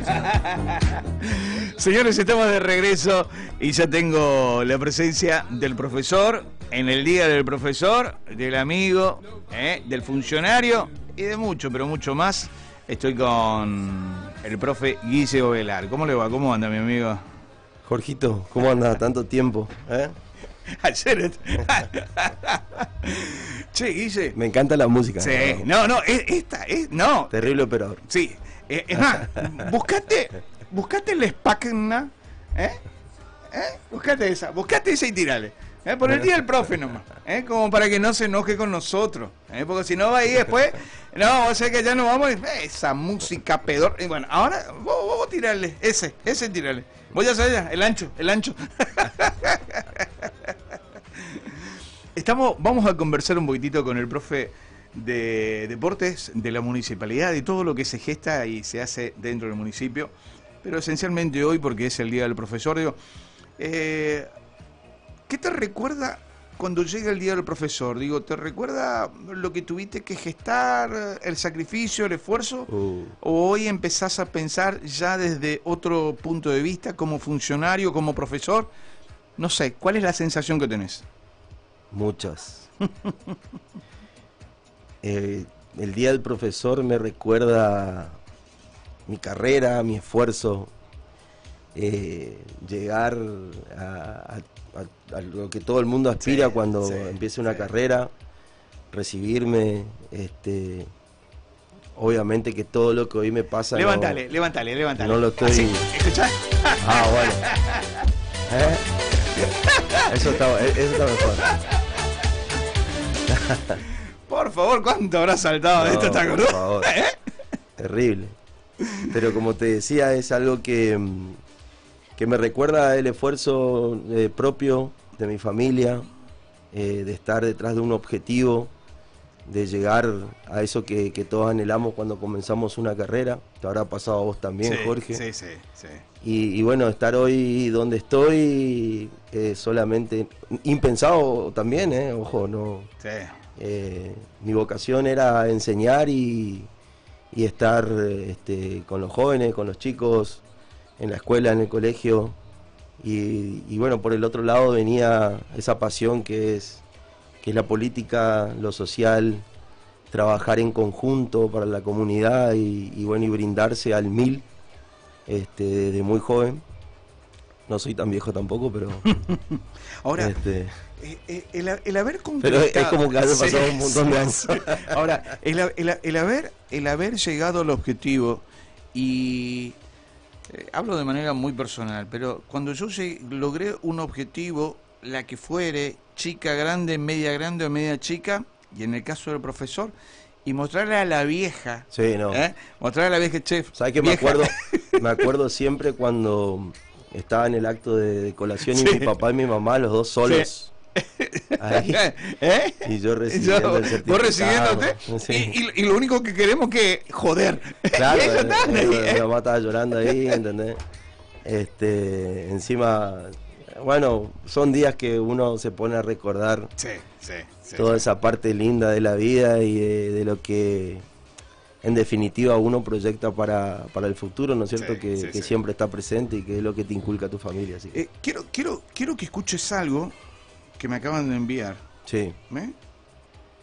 Señores, estamos de regreso y ya tengo la presencia del profesor en el día del profesor, del amigo, del funcionario y de mucho, pero mucho más. Estoy con el profe Guille Ovelar. ¿Cómo le va? ¿Cómo anda, mi amigo? Jorgito, ¿cómo anda? Tanto tiempo, Ayer. Che, Guille. Me encanta la música. Sí, no, esta es, no. Terrible operador. Sí, es más, buscate la espacna, buscate esa y tirale. Por el día del profe nomás, como para que no se enoje con nosotros, porque si no va ahí después, no, o sea que ya nos vamos, esa música pedor. Y bueno, ahora vos tirarle, ese tirarle. Voy a hacer el ancho. Vamos a conversar un poquitito con el profe de deportes de la municipalidad, de todo lo que se gesta y se hace dentro del municipio, pero esencialmente hoy, porque es el día del profesor, digo, ¿qué te recuerda cuando llega el día del profesor? Digo, ¿te recuerda lo que tuviste que gestar, el sacrificio, el esfuerzo? ¿O hoy empezás a pensar ya desde otro punto de vista, como funcionario, como profesor? No sé, ¿cuál es la sensación que tenés? Muchas. El día del profesor me recuerda mi carrera, mi esfuerzo, llegar a lo que todo el mundo aspira cuando empieza una carrera, recibirme, obviamente que todo lo que hoy me pasa... Levántale. No lo estoy... ¿Así? ¿Escuchás? Ah, bueno. Eso está mejor. Por favor, ¿cuánto habrás saltado de esto? Por favor. Terrible. Pero como te decía, es algo que me recuerda el esfuerzo propio de mi familia, de estar detrás de un objetivo, de llegar a eso que todos anhelamos cuando comenzamos una carrera. Te habrá pasado a vos también, Jorge. Sí. Y bueno, estar hoy donde estoy, solamente impensado también, ojo, no. Sí. Mi vocación era enseñar y estar con los jóvenes, con los chicos, en la escuela, en el colegio. Y bueno, por el otro lado venía esa pasión que es la política, lo social, trabajar en conjunto para la comunidad y bueno, y brindarse al 1000 desde muy joven. No soy tan viejo tampoco, pero... Ahora, el haber concretado... Pero es como que haber pasado un montón de años. Sí. Ahora, el haber llegado al objetivo y... hablo de manera muy personal, pero cuando yo logré un objetivo, la que fuere, chica, grande, o media chica, y en el caso del profesor, y mostrarle a la vieja... Sí, no. Mostrarle a la vieja, chef. ¿Sabes qué? Me acuerdo siempre cuando estaba en el acto de colación y mi papá y mi mamá, los dos solos. Ahí. Y yo recibiendo el certificado. ¿Vos recibiéndote? Sí. Y lo único que queremos que joder. Claro, mi mamá estaba llorando ahí, ¿entendés? Encima, bueno, son días que uno se pone a recordar toda esa parte linda de la vida y de lo que en definitiva uno proyecta para el futuro, ¿no es cierto? Que siempre está presente y que es lo que te inculca tu familia. Así que... quiero que escuches algo que me acaban de enviar. Sí.